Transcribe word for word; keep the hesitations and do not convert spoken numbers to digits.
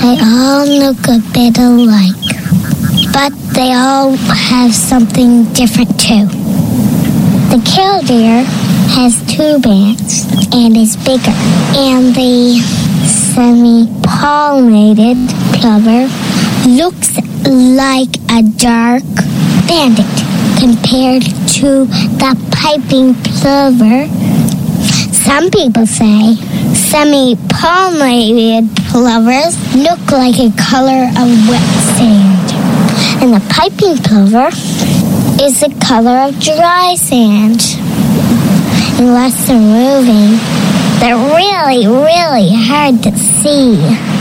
They all look a bit alike, but they all have something different too. The killdeer has two bands and is bigger, and the semi-pollinated plover looks like a dark bandit compared to the piping plover. Some people say semi-pollinated plovers look like a color of wet sand, and the piping plover is the color of dry sand. Unless they're moving, they're really, really hard to see.